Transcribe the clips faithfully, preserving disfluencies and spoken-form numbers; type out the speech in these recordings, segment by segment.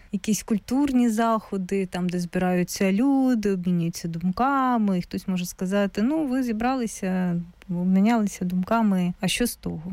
якісь культурні заходи, там, де збираються люди, обмінюються думками, і хтось може сказати, ну, ви зібралися, обмінялися думками, а що з того?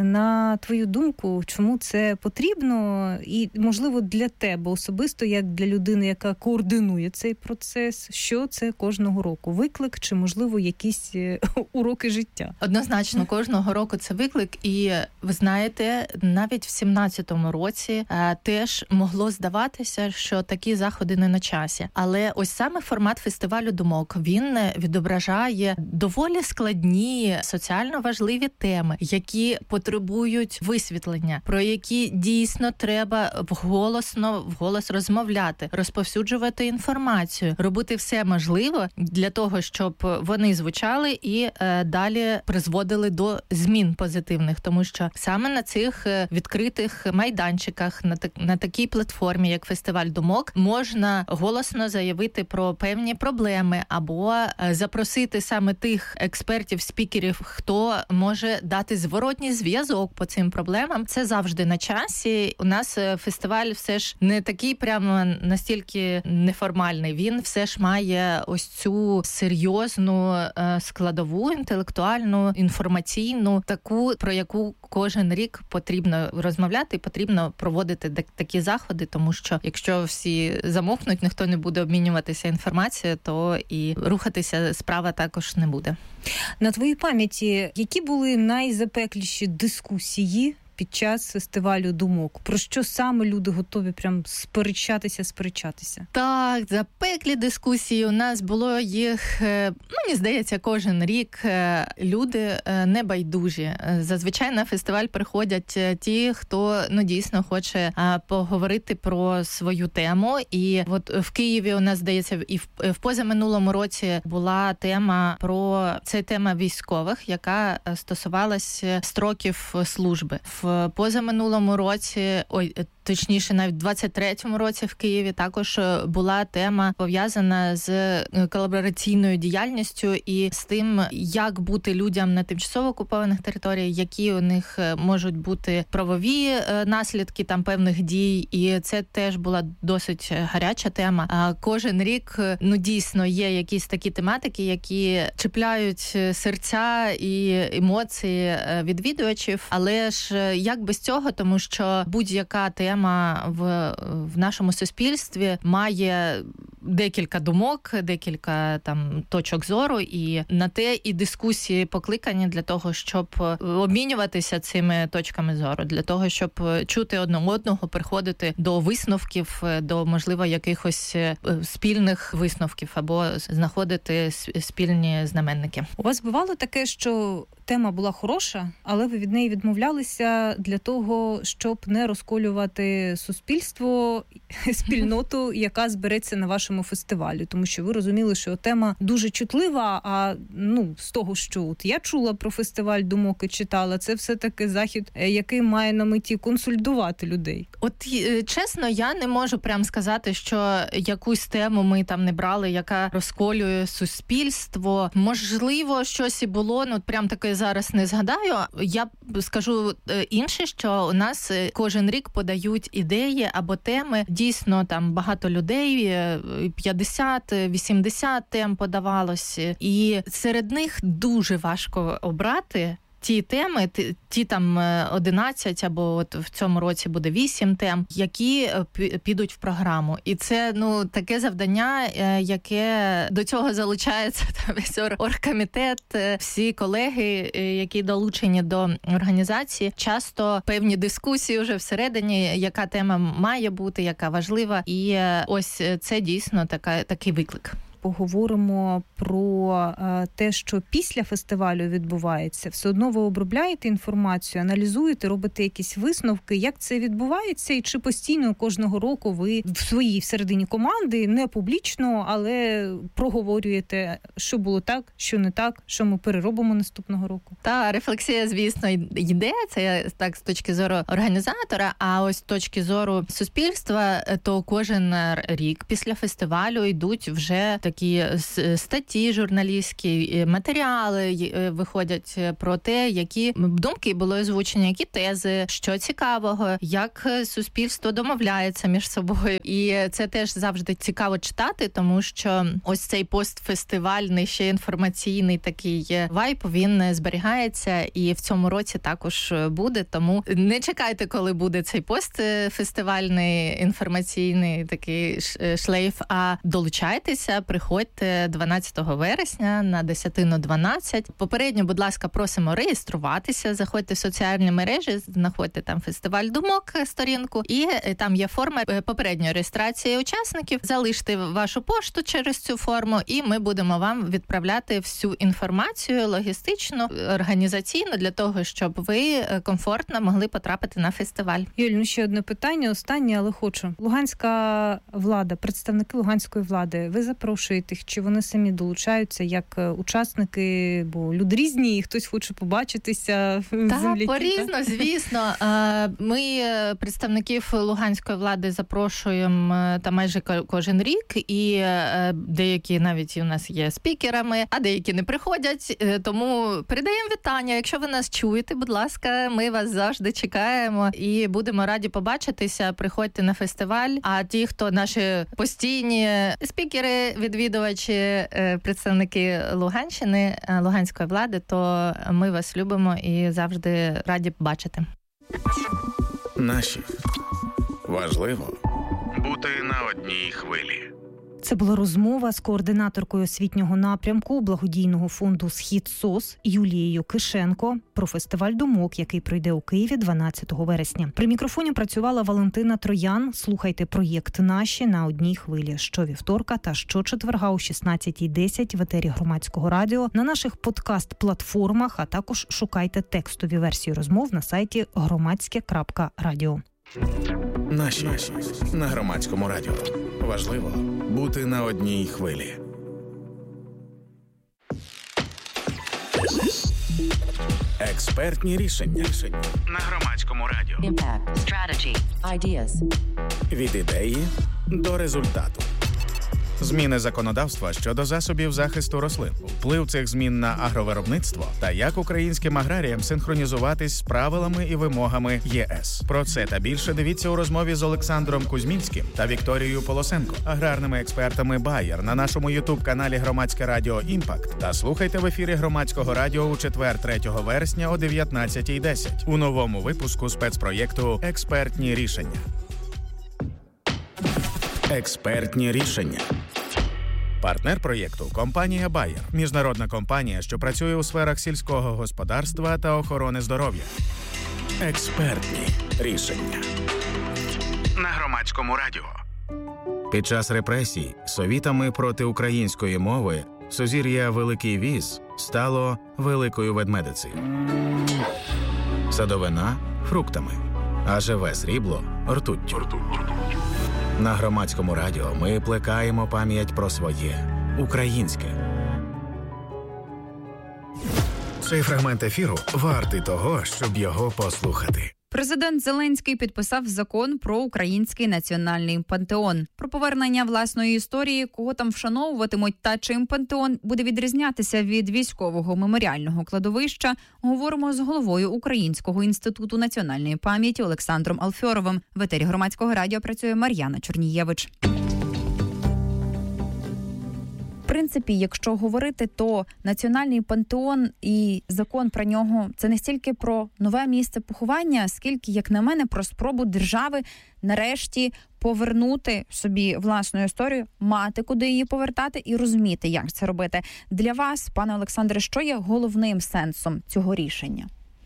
На твою думку, чому це потрібно і, можливо, для тебе особисто, як для людини, яка координує цей процес, що це кожного року? Виклик чи, можливо, якісь уроки життя? Однозначно, кожного року це виклик. І, ви знаєте, навіть в сімнадцятому році е, теж могло здаватися, що такі заходи не на часі. Але ось саме формат фестивалю думок, він відображає доволі складні, соціально важливі теми, які потребують висвітлення, про які дійсно треба вголосно, вголос розмовляти, розповсюджувати інформацію, робити все можливе для того, щоб вони звучали і е, далі призводили до змін позитивних, тому що саме на цих відкритих майданчиках, на, так, на такій платформі, як фестиваль думок, можна голосно заявити про певні проблеми або е, запросити саме тих експертів, спікерів, хто може дати зворотній зв'язок по цим проблемам. Це завжди на часі. У нас фестиваль все ж не такий прямо настільки неформальний. Він все ж має ось цю серйозну складову, інтелектуальну, інформаційну, таку, про яку кожен рік потрібно розмовляти, потрібно проводити такі заходи, тому що якщо всі замовкнуть, ніхто не буде обмінюватися інформацією, то і рухатися справа також не буде. На твоїй пам'яті, які були найзапекліші дискусії під час фестивалю думок? Про що саме люди готові прям сперечатися, сперечатися? Так, запеклі дискусії у нас було їх, мені здається, кожен рік. Люди небайдужі. Зазвичай на фестиваль приходять ті, хто, ну, дійсно хоче поговорити про свою тему. І от в Києві у нас, здається, і в позаминулому році була тема про, це тема військових, яка стосувалась строків служби. В В позаминулому році, ой, точніше, навіть в двадцять третьому році в Києві також була тема пов'язана з колабораційною діяльністю і з тим, як бути людям на тимчасово окупованих територіях, які у них можуть бути правові наслідки там певних дій, і це теж була досить гаряча тема. А кожен рік, ну, дійсно, є якісь такі тематики, які чіпляють серця і емоції відвідувачів, але ж як без цього, тому що будь-яка тема в, в нашому суспільстві має декілька думок, декілька там точок зору, і на те і дискусії покликані для того, щоб обмінюватися цими точками зору, для того, щоб чути одне одного, приходити до висновків, до, можливо, якихось спільних висновків або знаходити спільні знаменники. У вас бувало таке, що тема була хороша, але ви від неї відмовлялися для того, щоб не розколювати суспільство, спільноту, яка збереться на вашому фестивалі, тому що ви розуміли, що тема дуже чутлива, а, ну, з того, що от я чула про фестиваль думок і читала, це все-таки захід, який має на меті консолідувати людей. От, чесно, я не можу прям сказати, що якусь тему ми там не брали, яка розколює суспільство. Можливо, щось і було, ну, прям таке зараз не згадаю. Я скажу інше, що у нас кожен рік подають ідеї або теми. Дійсно, там багато людей, п'ятдесят-вісімдесят тем подавалось. І серед них дуже важко обрати ті теми, ті, ті там одинадцять, або от в цьому році буде вісім тем, які підуть в програму. І це, ну, таке завдання, яке до цього залучається там весь оргкомітет, всі колеги, які долучені до організації. Часто певні дискусії вже всередині, яка тема має бути, яка важлива. І ось це дійсно така, такий виклик. Поговоримо про те, що після фестивалю відбувається. Все одно ви обробляєте інформацію, аналізуєте, робите якісь висновки, як це відбувається, і чи постійно кожного року ви в своїй всередині команди, не публічно, але проговорюєте, що було так, що не так, що ми переробимо наступного року? Та, рефлексія, звісно, йде, це так з точки зору організатора, а ось з точки зору суспільства, то кожен рік після фестивалю йдуть вже такі статті журналістські, матеріали виходять про те, які думки були озвучені, які тези, що цікавого, як суспільство домовляється між собою. І це теж завжди цікаво читати, тому що ось цей постфестивальний, ще інформаційний такий вайб, він зберігається і в цьому році також буде. Тому не чекайте, коли буде цей постфестивальний інформаційний такий шлейф, а долучайтеся, приходьте дванадцятого вересня на десять на дванадцять. Попередньо, будь ласка, просимо реєструватися, заходьте в соціальні мережі, знаходьте там фестиваль думок сторінку, і там є форма попередньої реєстрації учасників. Залиште вашу пошту через цю форму, і ми будемо вам відправляти всю інформацію логістичну, організаційну, для того, щоб ви комфортно могли потрапити на фестиваль. Юль, ну ще одне питання, останнє, але хочу. Луганська влада, представники луганської влади, ви запрошуєте їх, чи вони самі долучаються як учасники, бо люди різні, і хтось хоче побачитися в земляки? Так, по-різно, звісно. Ми представників луганської влади запрошуємо та майже кожен рік, і деякі навіть у нас є спікерами, а деякі не приходять, тому передаємо вітання. Якщо ви нас чуєте, будь ласка, ми вас завжди чекаємо і будемо раді побачитися. Приходьте на фестиваль, а ті, хто наші постійні спікери, відвідувачі, представники Луганщини, луганської влади, то ми вас любимо і завжди раді бачити. Наші. Важливо бути на одній хвилі. Це була розмова з координаторкою освітнього напрямку благодійного фонду «Схід СОС» Юлією Кишенко про фестиваль думок, який пройде у Києві дванадцятого вересня. При мікрофоні працювала Валентина Троян. Слухайте проєкт «Наші» на одній хвилі щовівторка та щочетверга о шістнадцятій десять в етері Громадського радіо, на наших подкаст-платформах, а також шукайте текстові версії розмов на сайті громадське крапка радіо. Наші. Наші на Громадському радіо. Важливо бути на одній хвилі. Експертні рішення. Рішення на Громадському радіо. Impact. Strategy. Ideas. Від ідеї до результату. Зміни законодавства щодо засобів захисту рослин, вплив цих змін на агровиробництво та як українським аграріям синхронізуватись з правилами і вимогами ЄС. Про це та більше дивіться у розмові з Олександром Кузьмінським та Вікторією Полосенко, аграрними експертами Bayer, на нашому ютуб-каналі Громадське радіо «Імпакт». Та слухайте в ефірі Громадського радіо у четвер, третього вересня о дев'ятнадцятій десять у новому випуску спецпроєкту «Експертні рішення». Експертні рішення. Партнер проєкту – компанія Bayer, міжнародна компанія, що працює у сферах сільського господарства та охорони здоров'я. Експертні рішення. На Громадському радіо. Під час репресій совітами проти української мови сузір'я Великий Віз стало Великою Ведмедицею. Садовина – фруктами, а живе срібло – ртуттю. На Громадському радіо ми плекаємо пам'ять про своє українське. Цей фрагмент ефіру вартий того, щоб його послухати. Президент Зеленський підписав закон про український національний пантеон. Про повернення власної історії, кого там вшановуватимуть та чим пантеон буде відрізнятися від військового меморіального кладовища, говоримо з головою Українського інституту національної пам'яті Олександром Алфьоровим. В етері Громадського радіо працює Мар'яна Чорнієвич. В принципі, якщо говорити, то національний пантеон і закон про нього – це не стільки про нове місце поховання, скільки, як на мене, про спробу держави нарешті повернути собі власну історію, мати куди її повертати і розуміти, як це робити. Для вас, пане Олександре, що є головним сенсом цього рішення?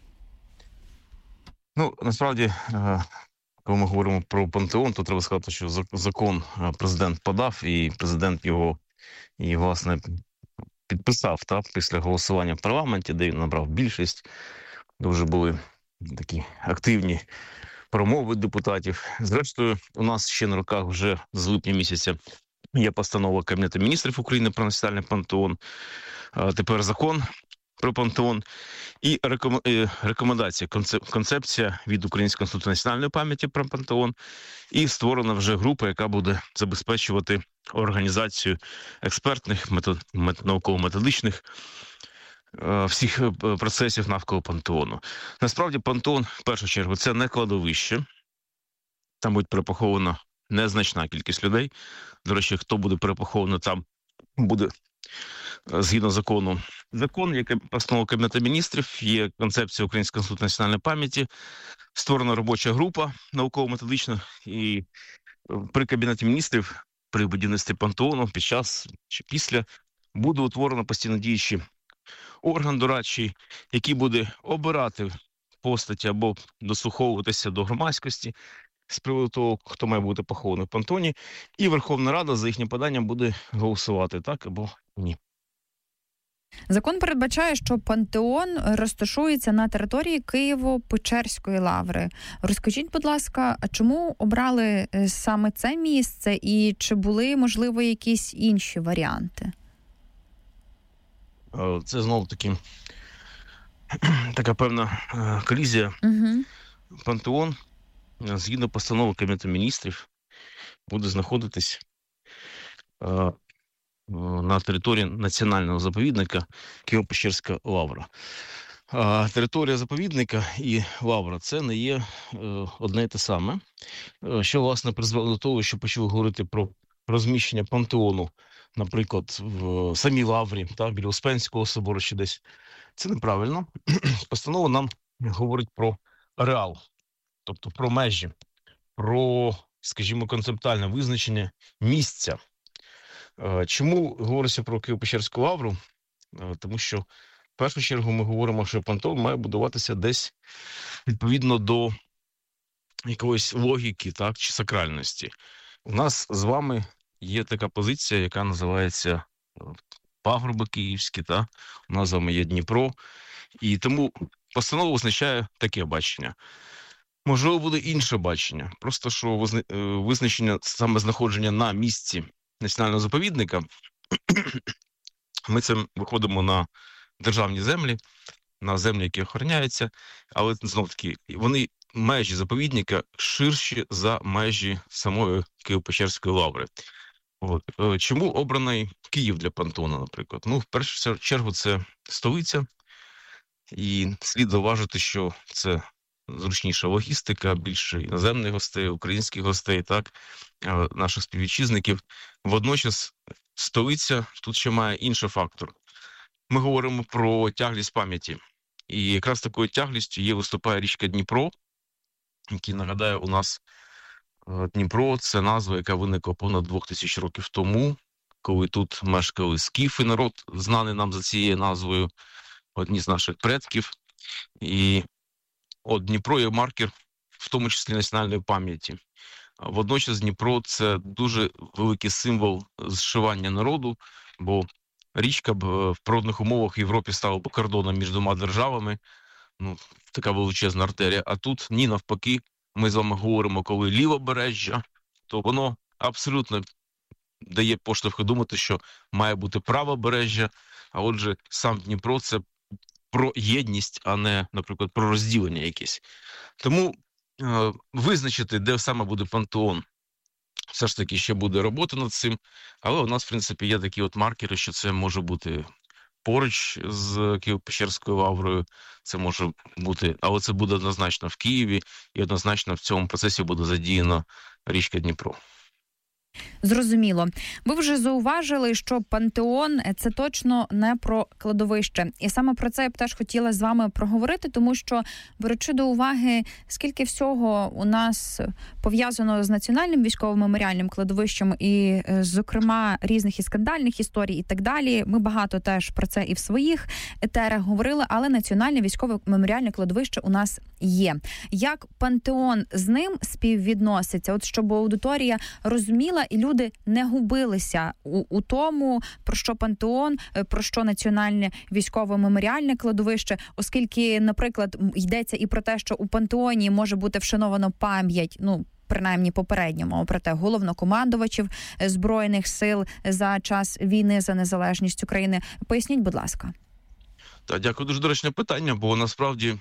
Ну, насправді, коли ми говоримо про пантеон, то треба сказати, що закон президент подав, і президент його І, власне, підписав та, після голосування в парламенті, де він набрав більшість. Дуже були такі активні промови депутатів. Зрештою, у нас ще на руках вже з липня місяця є постанова Кабінету міністрів України про національний пантеон. А тепер закон про пантеон, і рекомендація, концепція від Українського інституту національної пам'яті про пантеон, і створена вже група, яка буде забезпечувати організацію експертних, метод, науково-методичних всіх процесів навколо пантеону. Насправді пантеон, в першу чергу, це не кладовище, там буде перепохована незначна кількість людей. До речі, хто буде перепоховано там, буде згідно закону. Закон, який постанова Кабінету міністрів, є концепція Українського інституту національної пам'яті, створена робоча група науково-методична, і при Кабінеті міністрів, при будівництві пантеону, під час чи після, буде утворено постійно діючий орган дорадчий, який буде обирати постаті або дослуховуватися до громадськості з приводу того, хто має бути похований в пантеоні, і Верховна Рада за їхнім поданням буде голосувати так або ні. Закон передбачає, що пантеон розташується на території Києво-Печерської лаври. Розкажіть, будь ласка, а чому обрали саме це місце і чи були, можливо, якісь інші варіанти? Це знову-таки така певна колізія. Угу. Пантеон, згідно постанови Кабінету міністрів, буде знаходитись на території національного заповідника Києво-Печерська лавра. А територія заповідника і лавра – це не є одне і те саме, що, власне, призвело до того, що почали говорити про розміщення пантеону, наприклад, в самій лаврі, та, біля Успенського собору чи десь. Це неправильно. Постанова нам говорить про ареал, тобто про межі, про, скажімо, концептуальне визначення місця. Чому говориться про Києво-Печерську лавру? Тому що, в першу чергу, ми говоримо, що пантеон має будуватися десь відповідно до якоїсь логіки, так, чи сакральності. У нас з вами є така позиція, яка називається пагорби київські, та? У нас з вами є Дніпро, і тому постанова означає таке бачення. Можливо, буде інше бачення, просто що визначення саме знаходження на місці національного заповідника, ми цим виходимо на державні землі, на землі, які охороняються, але, знов-таки, вони, межі заповідника, ширші за межі самої Києво-Печерської лаври. От. Чому обраний Київ для пантеону, наприклад? Ну, в першу чергу, це столиця, і слід зауважити, що це зручніша логістика, більше іноземних гостей, українських гостей, так, наших співвітчизників. Водночас столиця тут ще має інший фактор. Ми говоримо про тяглість пам'яті. І якраз такою тяглістю є виступає річка Дніпро, який, нагадаю, у нас Дніпро – це назва, яка виникла понад двох тисяч років тому, коли тут мешкали скіфи, народ, знаний нам за цією назвою, одні з наших предків. І от Дніпро є маркер, в тому числі національної пам'яті. Водночас Дніпро – це дуже великий символ зшивання народу, бо річка б в природних умовах в Європі стала б кордоном між двома державами, ну, така величезна артерія. А тут ні, навпаки, ми з вами говоримо, коли лівобережжя, то воно абсолютно дає поштовхи думати, що має бути правобережжя, а отже, сам Дніпро – це про єдність, а не, наприклад, про розділення якесь. Тому е, визначити, де саме буде пантеон, все ж таки ще буде робота над цим, але у нас, в принципі, є такі от маркери, що це може бути поруч з Києво-Печерською лаврою, це може бути, але це буде однозначно в Києві, і однозначно в цьому процесі буде задіяна річка Дніпро. Зрозуміло. Ви вже зауважили, що пантеон – це точно не про кладовище. І саме про це я б теж хотіла з вами проговорити, тому що, беручи до уваги, скільки всього у нас пов'язано з національним військовим меморіальним кладовищем і, зокрема, різних і скандальних історій і так далі, ми багато теж про це і в своїх етерах говорили, але національне військове меморіальне кладовище у нас є. Як пантеон з ним співвідноситься? От щоб аудиторія розуміла і люди не губилися у, у тому, про що пантеон, про що національне військове меморіальне кладовище, оскільки, наприклад, йдеться і про те, що у пантеоні може бути вшановано пам'ять, ну, принаймні попередньо мова про те, головнокомандувачів Збройних сил за час війни за незалежність України. Поясніть, будь ласка. Так, дякую. Дуже доречне питання, бо насправді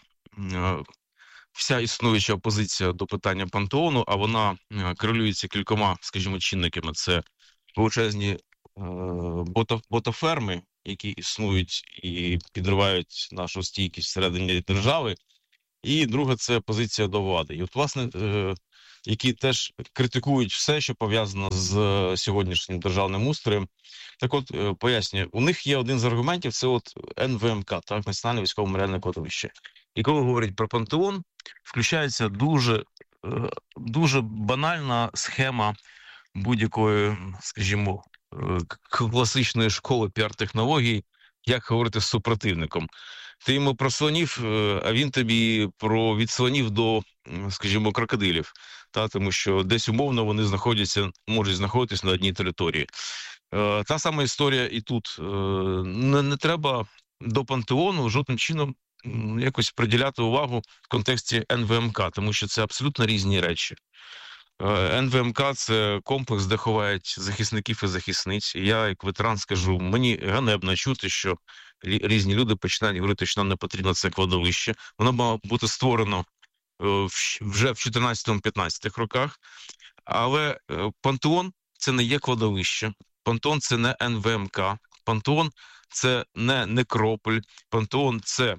вся існуюча опозиція до питання пантеону, а вона корелюється кількома, скажімо, чинниками. Це величезні бота, ботаферми, які існують і підривають нашу стійкість всередині держави. І друге – це позиція до влади. І от, власне, які теж критикують все, що пов'язано з сьогоднішнім державним устроєм. Так от, пояснюю, у них є один з аргументів – це от ен ве ем ка, так, Національне військове меморіальне кладовище. І коли говорять про пантеон, включається дуже, дуже банальна схема будь-якої, скажімо, класичної школи піар-технологій, як говорити з супротивником. Ти йому про слонів, а він тобі про від слонів до, скажімо, крокодилів. Та, тому що десь умовно вони знаходяться, можуть знаходитись на одній території. Та сама історія і тут. Не, не треба до пантеону жодним чином якось приділяти увагу в контексті ен ве ем ка, тому що це абсолютно різні речі. ен ве ем ка – це комплекс, де ховають захисників і захисниць. І я, як ветеран, скажу, мені ганебно чути, що різні люди починають говорити, що нам не потрібно це кладовище. Воно мало бути створено вже в чотирнадцятому-п'ятнадцятих роках. Але пантеон – це не є кладовище. Пантеон – це не ен ве ем ка. Пантеон – це не некрополь. Пантеон – це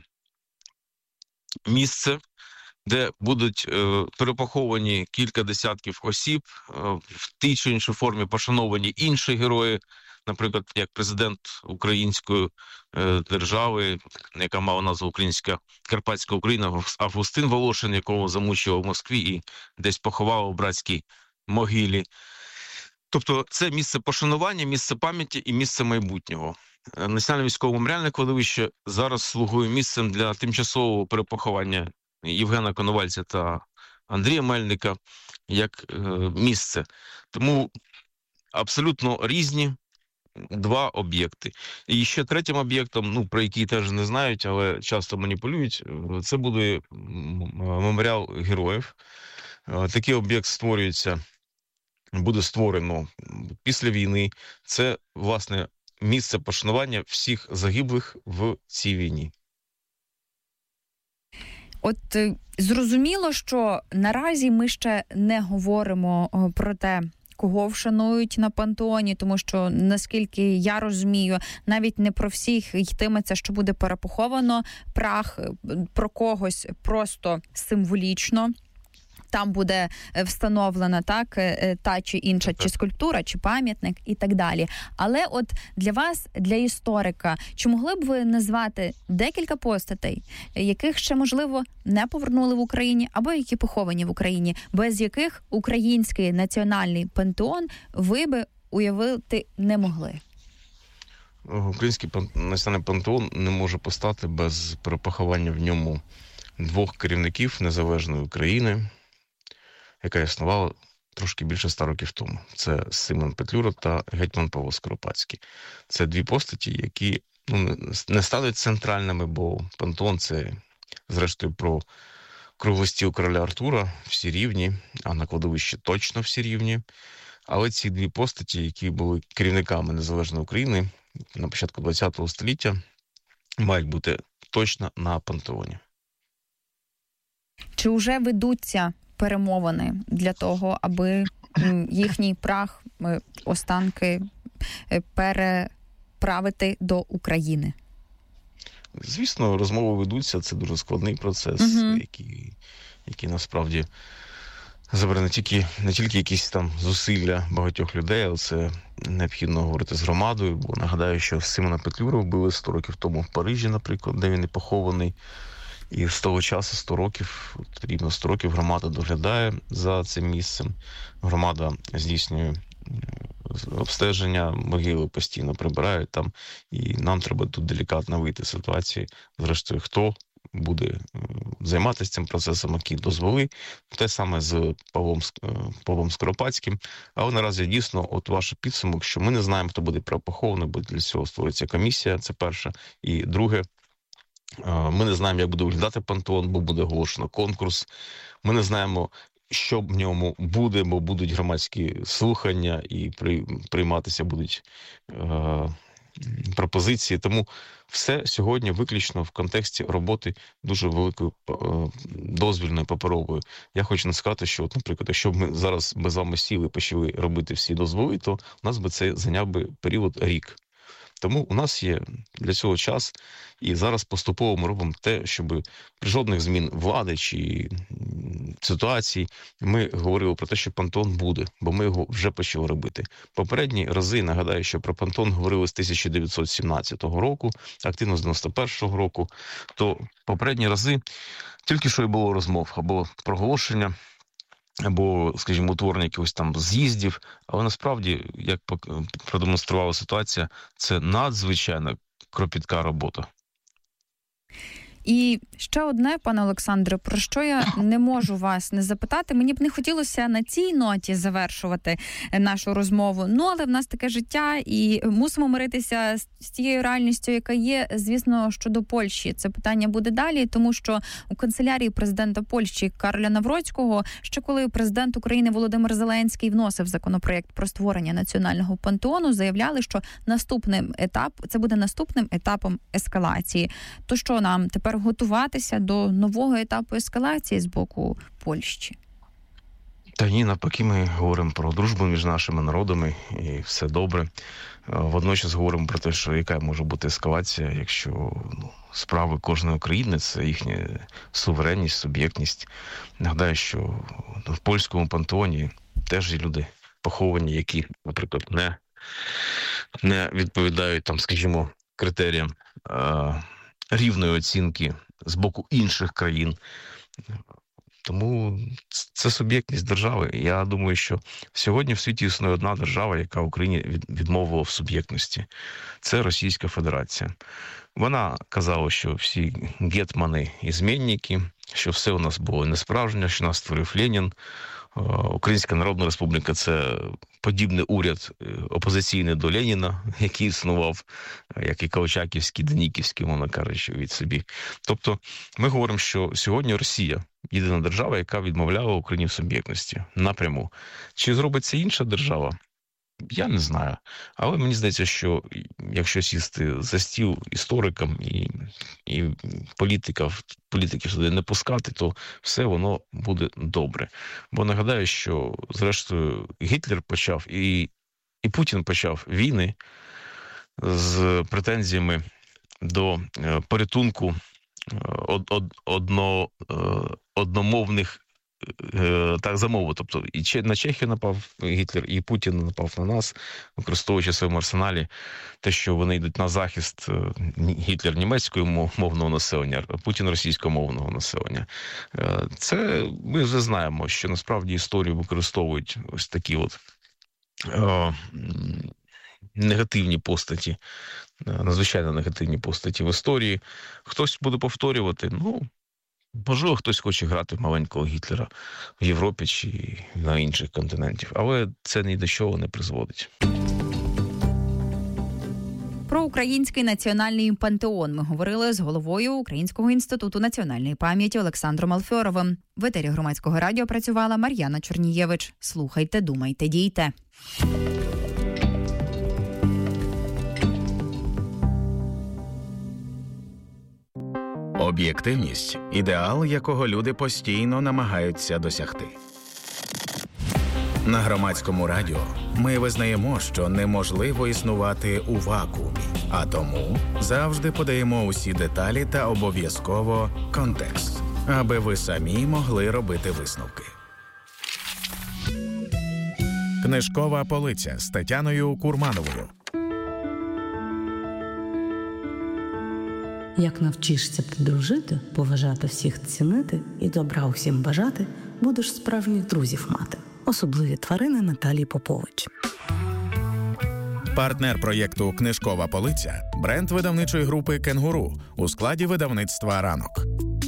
місце, де будуть е, перепоховані кілька десятків осіб, е, в тій чи іншій формі пошановані інші герої, наприклад, як президент української е, держави, яка мала назву Українська Карпатська Україна, Августин Волошин, якого замучили в Москві і десь поховали в братській могилі. Тобто це місце пошанування, місце пам'яті і місце майбутнього. Національне військове меморіальне кладовище зараз слугує місцем для тимчасового перепоховання Євгена Коновальця та Андрія Мельника як е, місце. Тому абсолютно різні два об'єкти. І ще третім об'єктом, ну, про який теж не знають, але часто маніпулюють, це буде меморіал героїв. Такий об'єкт створюється, буде створено після війни. Це, власне, місце пошанування всіх загиблих в цій війні. От зрозуміло, що наразі ми ще не говоримо про те, кого вшанують на пантеоні, тому що, наскільки я розумію, навіть не про всіх йтиметься, що буде перепоховано прах, про когось просто символічно. Там буде встановлена так та чи інша, чи скульптура, чи пам'ятник і так далі. Але от для вас, для історика, чи могли б ви назвати декілька постатей, яких ще, можливо, не повернули в Україні, або які поховані в Україні, без яких український національний пантеон ви би уявити не могли? Український національний пантеон не може постати без перепоховання в ньому двох керівників незалежної України, яка існувала трошки більше ста років тому. Це Симон Петлюра та гетьман Павло Скоропадський. Це дві постаті, які ну, не стануть центральними, бо пантеон – це, зрештою, про круглий стіл короля Артура, всі рівні, а на кладовищі точно всі рівні. Але ці дві постаті, які були керівниками незалежної України на початку ХХ століття, мають бути точно на пантеоні. Чи вже ведуться перемовини для того, аби їхній прах, останки переправити до України? Звісно, розмови ведуться, це дуже складний процес, uh-huh. який, який насправді забере не тільки, не тільки якісь там зусилля багатьох людей, але це необхідно говорити з громадою, бо нагадаю, що Симона Петлюра вбили сто років тому в Парижі, наприклад, де він і похований. І з того часу, сто років, рівно сто років громада доглядає за цим місцем. Громада здійснює обстеження, могили постійно прибирають там. І нам треба тут делікатно вийти з ситуації. Зрештою, хто буде займатися цим процесом, які дозволи. Те саме з Павлом, Павлом Скоропадським. Але наразі дійсно, от ваш підсумок, що ми не знаємо, хто буде перепохований, бо для цього створюється комісія, це перше. І друге, ми не знаємо, як буде виглядати пантеон, бо буде оголошено конкурс. Ми не знаємо, що в ньому буде, бо будуть громадські слухання і прийматися будуть е, пропозиції. Тому все сьогодні виключно в контексті роботи дуже великою дозвільною паперовою. Я хочу сказати, що, от, наприклад, якщо б ми зараз ми з вами сіли і почали робити всі дозволи, то у нас би це зайняв би період рік. Тому у нас є для цього час, і зараз поступово ми робимо те, щоб при жодних змін влади чи ситуацій ми говорили про те, що пантеон буде, бо ми його вже почали робити. Попередні рази, нагадаю, що про пантеон говорили з тисяча дев'ятсот сімнадцятого року, активно з дев'яносто першого року, то попередні рази тільки що й було розмов або проголошення, або, скажімо, утворення якихось там з'їздів, але насправді, як продемонструвала ситуація, це надзвичайно кропітка робота. І ще одне, пане Олександре, про що я не можу вас не запитати. Мені б не хотілося на цій ноті завершувати нашу розмову. Ну, але в нас таке життя, і мусимо миритися з тією реальністю, яка є, звісно, щодо Польщі. Це питання буде далі, тому що у канцелярії президента Польщі Кароля Навроцького, ще коли президент України Володимир Зеленський вносив законопроєкт про створення національного пантеону, заявляли, що наступним етап, це буде наступним етапом ескалації. То що нам тепер готуватися до нового етапу ескалації з боку Польщі? Та ні, навпаки, ми говоримо про дружбу між нашими народами, і все добре. Водночас говоримо про те, що яка може бути ескалація, якщо ну, справи кожної країни – це їхня суверенність, суб'єктність. Нагадаю, що в польському пантеоні теж є люди поховані, які, наприклад, не, не відповідають, там, скажімо, критеріям е- рівної оцінки з боку інших країн. Тому це суб'єктність держави. Я думаю, що сьогодні в світі існує одна держава, яка Україні відмовила в суб'єктності. Це Російська Федерація. Вона казала, що всі гетмани – змінники, що все у нас було несправжнє, що нас створив Ленін. Українська Народна Республіка – це подібний уряд опозиційний до Леніна, який існував, як і Колчаківський, Деніківський, мовно кажучи, від собі. Тобто ми говоримо, що сьогодні Росія – єдина держава, яка відмовляла Україні в суб'єктності напряму. Чи зробить це інша держава? Я не знаю. Але мені здається, що якщо сісти за стіл історикам і, і політиків, політиків сюди не пускати, то все воно буде добре. Бо нагадаю, що зрештою Гітлер почав і, і Путін почав війни з претензіями до порятунку од, од, одно, одномовних так замову. Тобто і на Чехію напав Гітлер, і Путін напав на нас, використовуючи в своєму арсеналі те, що вони йдуть на захист Гітлер німецького мовного населення, а Путін російського мовного населення. Це ми вже знаємо, що насправді історію використовують ось такі от о, негативні постаті, надзвичайно негативні постаті в історії. Хтось буде повторювати, ну, можливо, хтось хоче грати в маленького Гітлера в Європі чи на інших континентах, але це ні до чого не призводить. Про український національний пантеон ми говорили з головою Українського інституту національної пам'яті Олександром Алфьоровим. В етері Громадського радіо працювала Мар'яна Чорнієвич. Слухайте, думайте, дійте. Об'єктивність – ідеал, якого люди постійно намагаються досягти. На Громадському радіо ми визнаємо, що неможливо існувати у вакуумі, а тому завжди подаємо усі деталі та обов'язково контекст, аби ви самі могли робити висновки. Книжкова полиця з Тетяною Курмановою. Як навчишся ти дружити, поважати всіх цінити і добра усім бажати, будеш справжніх друзів мати. Особливі тварини Наталії Попович. Партнер проєкту «Книжкова полиця» – бренд видавничої групи «Кенгуру» у складі видавництва «Ранок».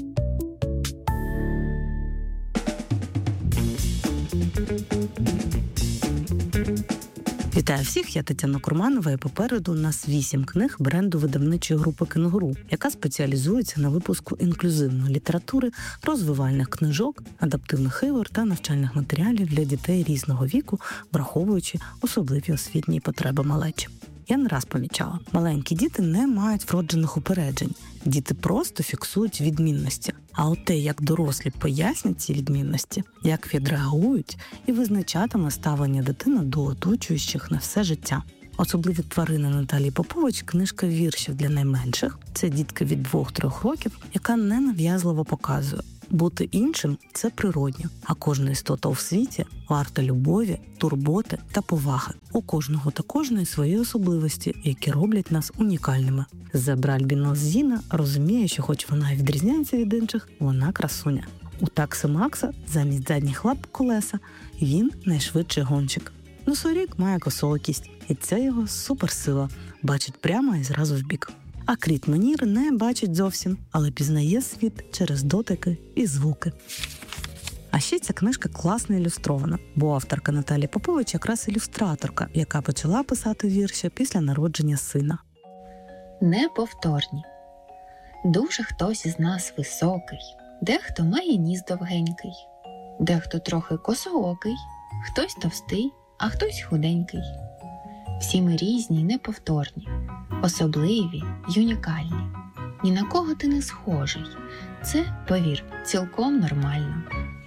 Вітаю всіх, я Тетяна Курманова, і попереду у нас вісім книг бренду видавничої групи «Кенгуру», яка спеціалізується на випуску інклюзивної літератури, розвивальних книжок, адаптивних ігор та навчальних матеріалів для дітей різного віку, враховуючи особливі освітні потреби малечі. Я не раз помічала, маленькі діти не мають вроджених упереджень. Діти просто фіксують відмінності. А от те, як дорослі пояснять ці відмінності, як відреагують, і визначатиме ставлення дитини до оточуючих на все життя. Особливі тварини Наталії Попович – книжка віршів для найменших. Це дітки від двох-трьох років, яка ненав'язливо показує. Бути іншим – це природньо, а кожна істота у світі варта любові, турботи та поваги. У кожного та кожної свої особливості, які роблять нас унікальними. Зебра альбінос Зіна розуміє, що хоч вона і відрізняється від інших, вона красуня. У такси Макса замість задніх лап колеса він найшвидший гонщик. Носоріг має косоокість, і це його суперсила – бачить прямо і зразу вбік. А кріт Менір не бачить зовсім, але пізнає світ через дотики і звуки. А ще ця книжка класно ілюстрована, бо авторка Наталія Попович якраз ілюстраторка, яка почала писати вірші після народження сина. Неповторні. Дуже хтось із нас високий, дехто має ніс довгенький, дехто трохи косоокий, хтось товстий, а хтось худенький. Всі ми різні й неповторні, особливі й унікальні. Ні на кого ти не схожий. Це, повір, цілком нормально.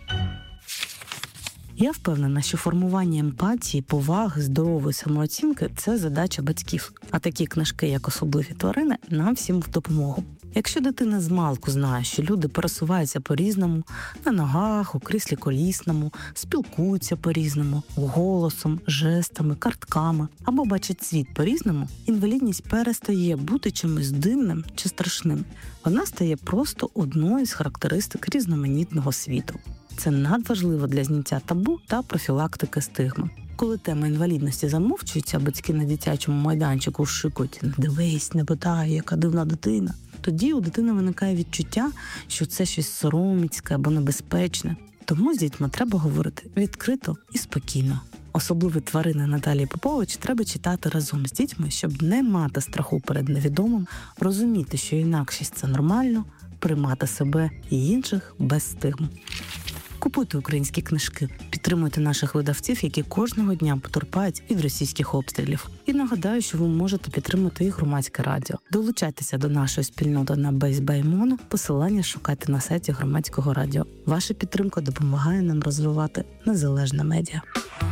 Я впевнена, що формування емпатії, поваги, здорової самооцінки – це задача батьків. А такі книжки, як «Особливі тварини», нам всім в допомогу. Якщо дитина змалку знає, що люди пересуваються по-різному, на ногах, у кріслі колісному, спілкуються по-різному, голосом, жестами, картками, або бачать світ по-різному, інвалідність перестає бути чимось дивним чи страшним. Вона стає просто одною з характеристик різноманітного світу. Це надважливо для зняття табу та профілактики стигми. Коли тема інвалідності замовчується, а батьки на дитячому майданчику шикуть «Не дивись, не питай, яка дивна дитина», тоді у дитини виникає відчуття, що це щось сороміцьке або небезпечне. Тому з дітьми треба говорити відкрито і спокійно. «Особливі тварини» Наталії Попович треба читати разом з дітьми, щоб не мати страху перед невідомим, розуміти, що інакшість – це нормально, приймати себе і інших без стигму. Купуйте українські книжки, підтримуйте наших видавців, які кожного дня потерпають від російських обстрілів. І нагадаю, що ви можете підтримати і громадське радіо. Долучайтеся до нашої спільноти на Бейсбаймону, посилання шукайте на сайті громадського радіо. Ваша підтримка допомагає нам розвивати незалежне медіа.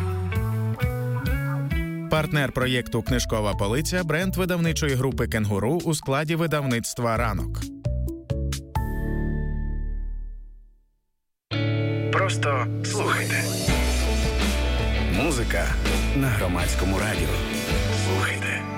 Партнер проєкту «Книжкова полиця» – бренд видавничої групи «Кенгуру» у складі видавництва «Ранок». Просто слухайте. Музика на Громадському радіо. Слухайте.